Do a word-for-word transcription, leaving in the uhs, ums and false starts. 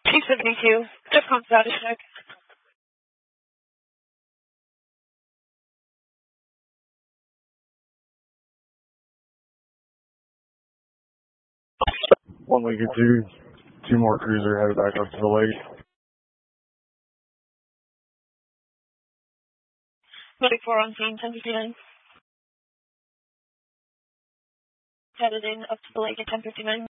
T seventy-two, DEFCON status check. One Lincoln two, two more cruiser headed back up to the lake. Medic four on scene, ten fifty-nine. Headed in up to the lake at ten fifty-nine.